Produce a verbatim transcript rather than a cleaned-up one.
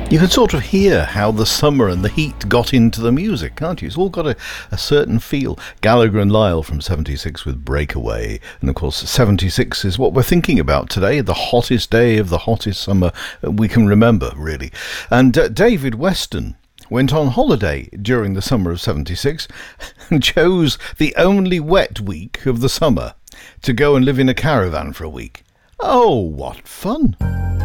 You can sort of hear how the summer and the heat got into the music, can't you? It's all got a, a certain feel. Gallagher and Lyle from seventy-six with Breakaway. And of course, seventy-six is what we're thinking about today, the hottest day of the hottest summer we can remember, really. And uh, David Weston went on holiday during the summer of seventy-six and chose the only wet week of the summer to go and live in a caravan for a week. Oh, what fun!